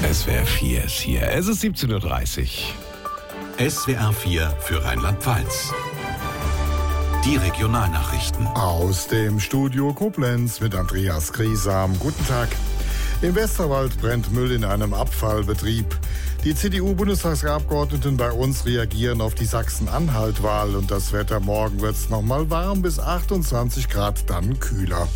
SWR 4 ist hier. Es ist 17:30 Uhr. SWR 4 für Rheinland-Pfalz. Die Regionalnachrichten. Aus dem Studio Koblenz mit Andreas Griesam. Guten Tag. Im Westerwald brennt Müll in einem Abfallbetrieb. Die CDU-Bundestagsabgeordneten bei uns reagieren auf die Sachsen-Anhalt-Wahl und das Wetter. Morgen wird es nochmal warm, bis 28 Grad, dann kühler.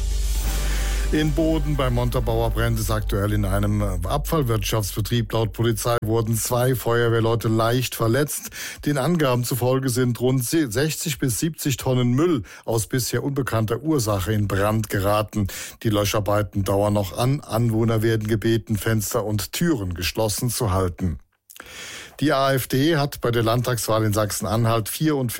In Boden bei Montabaur brennt es aktuell in einem Abfallwirtschaftsbetrieb. Laut Polizei wurden 2 Feuerwehrleute leicht verletzt. Den Angaben zufolge sind rund 60 bis 70 Tonnen Müll aus bisher unbekannter Ursache in Brand geraten. Die Löscharbeiten dauern noch an. Anwohner werden gebeten, Fenster und Türen geschlossen zu halten. Die AfD hat bei der Landtagswahl in Sachsen-Anhalt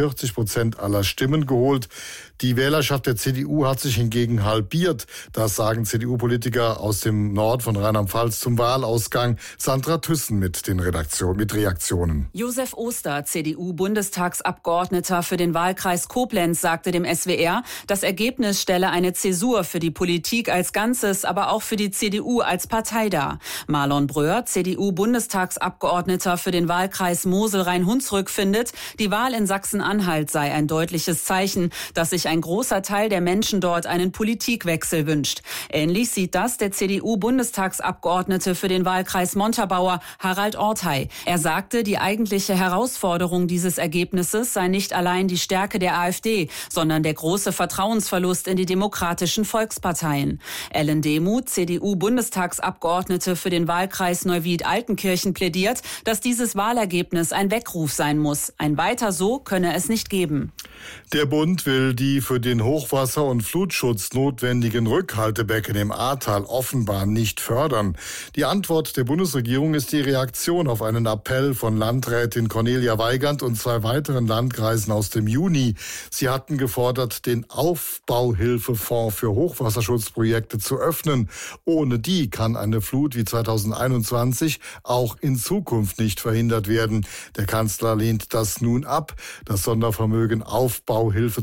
44% aller Stimmen geholt. Die Wählerschaft der CDU hat sich hingegen halbiert. Das sagen CDU-Politiker aus dem Nord von Rheinland-Pfalz zum Wahlausgang. Sandra Thyssen mit Reaktionen. Josef Oster, CDU-Bundestagsabgeordneter für den Wahlkreis Koblenz, sagte dem SWR, das Ergebnis stelle eine Zäsur für die Politik als Ganzes, aber auch für die CDU als Partei dar. Marlon Bröhr, CDU-Bundestagsabgeordneter für den Wahlkreis Mosel-Rhein-Hunsrück, findet, die Wahl in Sachsen-Anhalt sei ein deutliches Zeichen, dass sich ein großer Teil der Menschen dort einen Politikwechsel wünscht. Ähnlich sieht das der CDU-Bundestagsabgeordnete für den Wahlkreis Montabaur, Harald Orthey. Er sagte, die eigentliche Herausforderung dieses Ergebnisses sei nicht allein die Stärke der AfD, sondern der große Vertrauensverlust in die demokratischen Volksparteien. Ellen Demuth, CDU-Bundestagsabgeordnete für den Wahlkreis Neuwied-Altenkirchen, plädiert, dass dieses Wahlergebnis ein Weckruf sein muss. Ein Weiter so könne es nicht geben. Der Bund will die für den Hochwasser- und Flutschutz notwendigen Rückhaltebecken im Ahrtal offenbar nicht fördern. Die Antwort der Bundesregierung ist die Reaktion auf einen Appell von Landrätin Cornelia Weigand und 2 weiteren Landkreisen aus dem Juni. Sie hatten gefordert, den Aufbauhilfefonds für Hochwasserschutzprojekte zu öffnen. Ohne die kann eine Flut wie 2021 auch in Zukunft nicht verhindert werden. Der Kanzler lehnt das nun ab. Das Sondervermögen Aufbauhilfe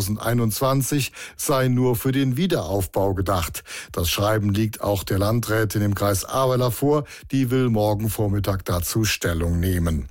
2021 sei nur für den Wiederaufbau gedacht. Das Schreiben liegt auch der Landrätin im Kreis Ahrweiler vor. Die will morgen Vormittag dazu Stellung nehmen.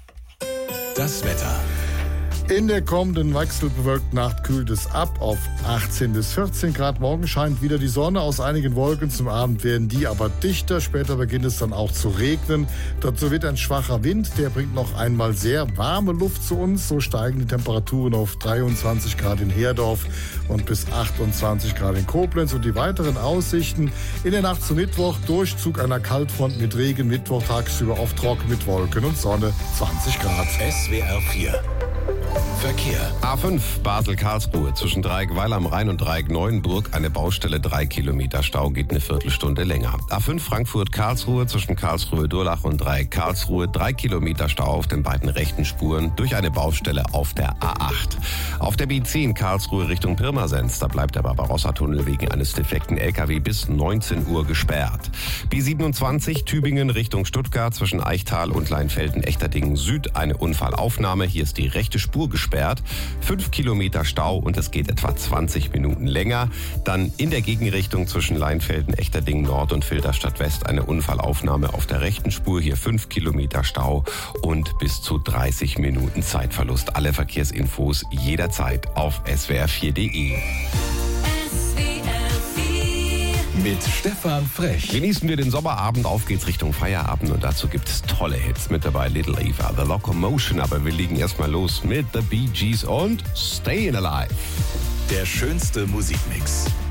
Das Wetter. In der kommenden wechselbewölkten Nacht kühlt es ab auf 18 bis 14 Grad. Morgen scheint wieder die Sonne aus einigen Wolken. Zum Abend werden die aber dichter. Später beginnt es dann auch zu regnen. Dazu wird ein schwacher Wind. Der bringt noch einmal sehr warme Luft zu uns. So steigen die Temperaturen auf 23 Grad in Herdorf und bis 28 Grad in Koblenz. Und die weiteren Aussichten: in der Nacht zu Mittwoch Durchzug einer Kaltfront mit Regen. Mittwoch tagsüber oft trocken mit Wolken und Sonne, 20 Grad. SWR 4. Verkehr. A5 Basel-Karlsruhe zwischen Dreieck Weil am Rhein und Dreieck Neuenburg. Eine Baustelle, 3 Kilometer Stau, geht eine Viertelstunde länger. A5 Frankfurt-Karlsruhe zwischen Karlsruhe-Durlach und Dreieck Karlsruhe. 3 Kilometer Stau auf den beiden rechten Spuren durch eine Baustelle auf der A8. Auf der B10 Karlsruhe Richtung Pirmasens. Da bleibt der Barbarossa-Tunnel wegen eines defekten LKW bis 19 Uhr gesperrt. B27 Tübingen Richtung Stuttgart zwischen Eichtal und Leinfelden-Echterdingen Süd. Eine Unfallaufnahme. Hier ist die rechte Spur gesperrt. 5 Kilometer Stau und es geht etwa 20 Minuten länger. Dann in der Gegenrichtung zwischen Leinfelden, Echterdingen Nord und Filderstadt West eine Unfallaufnahme auf der rechten Spur. Hier 5 Kilometer Stau und bis zu 30 Minuten Zeitverlust. Alle Verkehrsinfos jederzeit auf swr4.de. Mit Stefan Frech. Genießen wir den Sommerabend, auf geht's Richtung Feierabend und dazu gibt es tolle Hits. Mit dabei Little Eva, The Locomotion, aber wir legen erstmal los mit The Bee Gees und Stayin' Alive. Der schönste Musikmix.